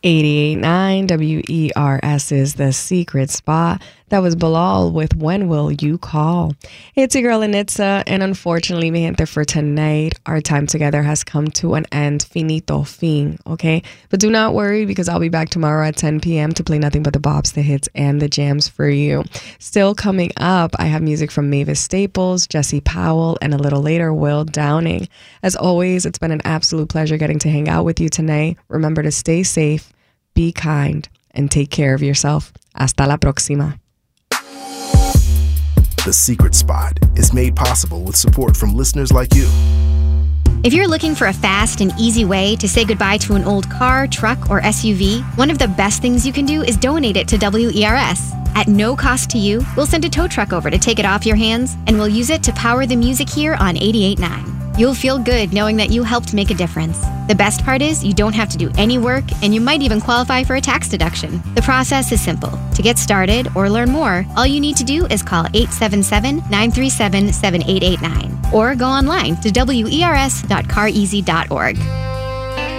88.9 WERS is The Secret Spot. That was Bilal with When Will You Call? It's your girl Anitza, and unfortunately, mi gente, for tonight, our time together has come to an end. Finito fin, okay? But do not worry, because I'll be back tomorrow at 10 p.m. to play nothing but the bops, the hits, and the jams for you. Still coming up, I have music from Mavis Staples, Jesse Powell, and a little later, Will Downing. As always, it's been an absolute pleasure getting to hang out with you tonight. Remember to stay safe, be kind, and take care of yourself. Hasta la próxima. The Secret Spot is made possible with support from listeners like you. If you're looking for a fast and easy way to say goodbye to an old car, truck, or SUV, one of the best things you can do is donate it to WERS. At no cost to you, we'll send a tow truck over to take it off your hands, and we'll use it to power the music here on 88.9. You'll feel good knowing that you helped make a difference. The best part is you don't have to do any work, and you might even qualify for a tax deduction. The process is simple. To get started or learn more, all you need to do is call 877-937-7889 or go online to wers.careasy.org.